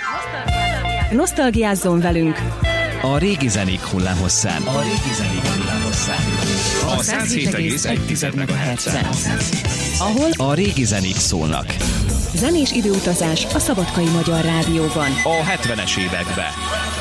Nosztalgiázzon velünk! A régi zenék hullámhosszán. A 107,1 MHz-en. Ahol a régi zenék szólnak. zenés időutazás a Szabadkai Magyar Rádióban. A 70-es évekbe.